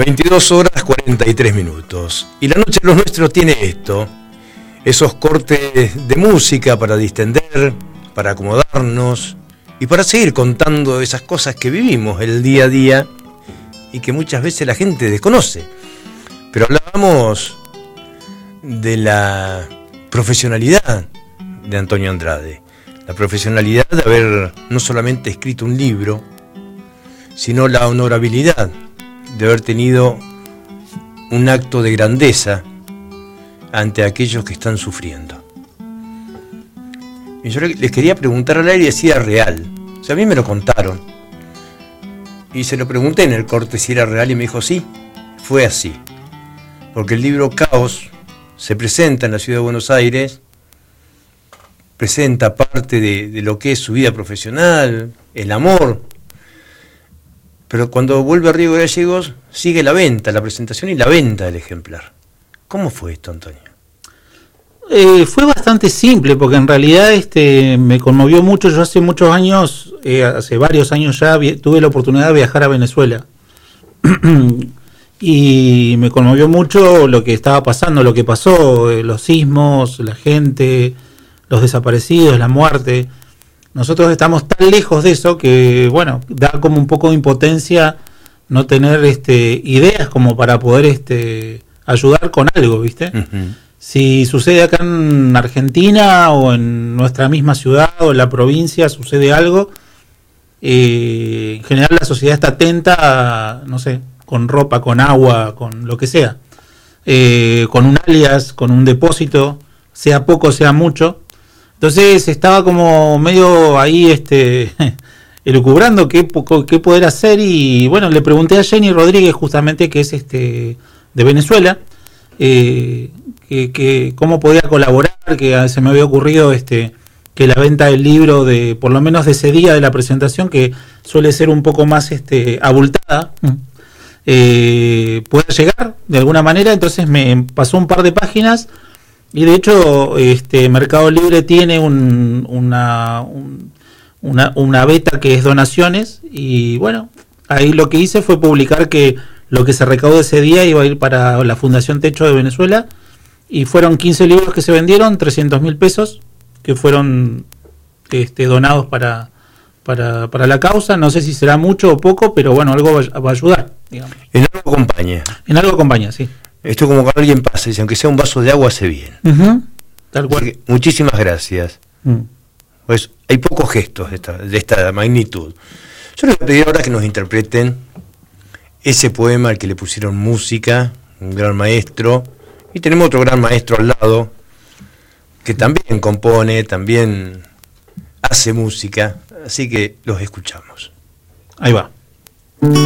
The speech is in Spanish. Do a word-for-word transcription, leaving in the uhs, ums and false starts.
veintidós horas cuarenta y tres minutos. Y la noche de los nuestros tiene esto, esos cortes de música para distender, para acomodarnos y para seguir contando esas cosas que vivimos el día a día y que muchas veces la gente desconoce. Pero hablábamos de la profesionalidad de Antonio Andrade, la profesionalidad de haber no solamente escrito un libro, sino la honorabilidad de haber tenido un acto de grandeza ante aquellos que están sufriendo. Y yo les quería preguntar al aire si era real. O sea, a mí me lo contaron. Y se lo pregunté en el corte si era real y me dijo sí, fue así. Porque el libro Caos se presenta en la ciudad de Buenos Aires, presenta parte de, de lo que es su vida profesional, el amor. Pero cuando vuelve a Río Gallegos, sigue la venta, la presentación y la venta del ejemplar. ¿Cómo fue esto, Antonio? Eh, fue bastante simple, porque en realidad este, me conmovió mucho. Yo hace muchos años, eh, hace varios años ya, vi, tuve la oportunidad de viajar a Venezuela. Y me conmovió mucho lo que estaba pasando, lo que pasó, eh, los sismos, la gente, los desaparecidos, la muerte. Nosotros estamos tan lejos de eso que, bueno, da como un poco de impotencia no tener este, ideas como para poder este, ayudar con algo, ¿viste? Uh-huh. Si sucede acá en Argentina o en nuestra misma ciudad o en la provincia sucede algo, eh, en general la sociedad está atenta a, no sé, con ropa, con agua, con lo que sea, eh, con un alias, con un depósito, sea poco, sea mucho. Entonces estaba como medio ahí este, elucubrando qué, qué poder hacer y bueno, le pregunté a Jenny Rodríguez justamente, que es este de Venezuela, eh, que, que cómo podía colaborar, que se me había ocurrido este que la venta del libro, de por lo menos de ese día de la presentación, que suele ser un poco más este abultada, eh, pueda llegar de alguna manera. Entonces me pasó un par de páginas. Y de hecho, este Mercado Libre tiene un, una, un, una, una beta que es donaciones. Y bueno, ahí lo que hice fue publicar que lo que se recaudó ese día iba a ir para la Fundación Techo de Venezuela. Y fueron quince libros que se vendieron, trescientos mil pesos, que fueron este, donados para, para, para la causa. No sé si será mucho o poco, pero bueno, algo va, va a ayudar, digamos. En algo acompaña. En algo acompaña, sí. Esto como cuando alguien pasa y dice, aunque sea un vaso de agua, hace bien. Uh-huh. Tal cual. Que, muchísimas gracias. Uh. Pues hay pocos gestos de esta, de esta magnitud. Yo les voy a pedir ahora que nos interpreten ese poema al que le pusieron música, un gran maestro, y tenemos otro gran maestro al lado, que también compone, también hace música, así que los escuchamos. Ahí va.